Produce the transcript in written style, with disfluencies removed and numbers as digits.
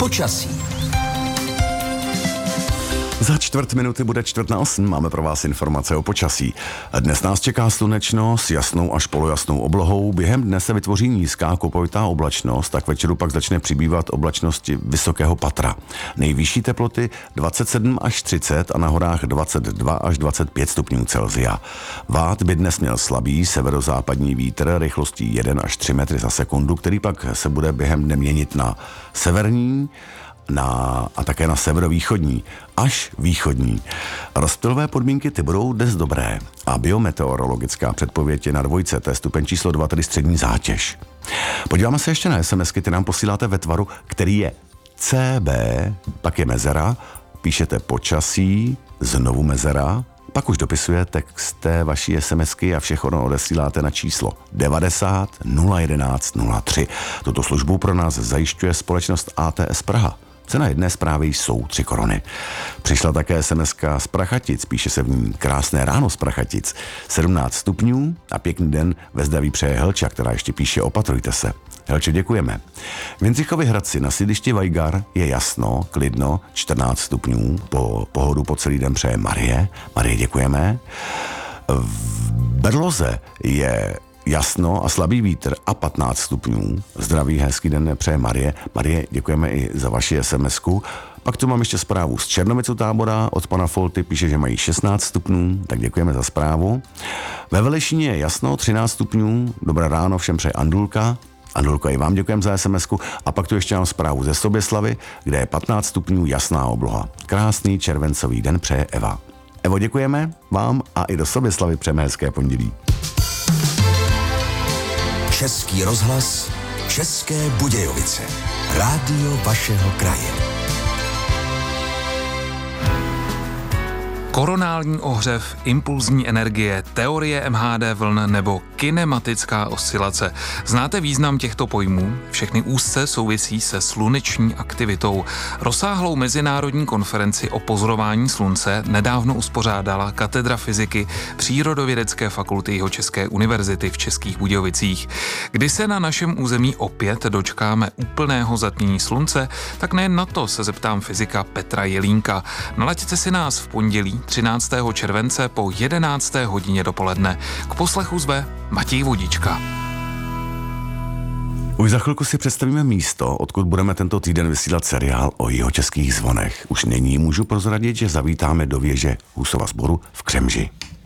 Počasí. Za 4 minuty bude 7:45, máme pro vás informace o počasí. Dnes nás čeká slunečno s jasnou až polojasnou oblohou. Během dne se vytvoří nízká kopovitá oblačnost, tak večeru pak začne přibývat oblačnosti vysokého patra. Nejvyšší teploty 27 až 30 a na horách 22 až 25 stupňů Celsia. Vát by dnes měl slabý severozápadní vítr rychlostí 1 až 3 metry za sekundu, který pak se bude během dne měnit na severní, a také na severovýchodní až východní. Rozptylové podmínky ty budou dnes dobré a biometeorologická předpověď je na 2, to je stupeň číslo 2, tedy střední zátěž. Podíváme se ještě na SMSky, ty nám posíláte ve tvaru, který je CB, pak je mezera, píšete počasí, znovu mezera, pak už dopisuje text té vaší SMSky a všechno odesíláte na číslo 90 011 03. Tuto službu pro nás zajišťuje společnost ATS Praha. Cena jedné zprávy jsou 3 koruny. Přišla také SMSka z Prachatic, píše se v ní krásné ráno z Prachatic, 17 stupňů a pěkný den ve zdraví přeje Helča, která ještě píše opatrujte se. Helče, děkujeme. V Jindřichově Hradci na sídlišti Vajgar je jasno, klidno, 14 stupňů, pohodu po celý den přeje Marie. Marie, děkujeme. V Berloze je jasno a slabý vítr a 15 stupňů. Zdraví, hezký den přeje Marie. Marie, děkujeme i za vaši SMSku. Pak tu mám ještě zprávu z Černovic Tábora od pana Folty, píše, že mají 16 stupňů, tak děkujeme za zprávu. Ve Velešíně je jasno, 13 stupňů, dobré ráno, všem přeje Andulka. Andulko, i vám děkujeme za SMSku. A pak tu ještě mám zprávu ze Soběslavy, kde je 15 stupňů, jasná obloha. Krásný červencový den přeje Eva. Evo, děkujeme vám a i do Soběslavy přejeme hezké pondělí. Český rozhlas, České Budějovice. Rádio vašeho kraje. Koronální ohřev, impulzní energie, teorie MHD vln nebo kinematická oscilace. Znáte význam těchto pojmů? Všechny úzce souvisí se sluneční aktivitou. Rozsáhlou mezinárodní konferenci o pozorování slunce nedávno uspořádala Katedra fyziky Přírodovědecké fakulty Jihočeské univerzity v Českých Budějovicích. Kdy se na našem území opět dočkáme úplného zatmění slunce, tak nejen na to se zeptám fyzika Petra Jelínka. Nalaďte si nás v pondělí 13. července po 11. hodině dopoledne. K poslechu zve Matěj Vodička. Už za chvilku si představíme místo, odkud budeme tento týden vysílat seriál o jihočeských zvonech. Už nyní můžu prozradit, že zavítáme do věže Husova sboru v Křemži.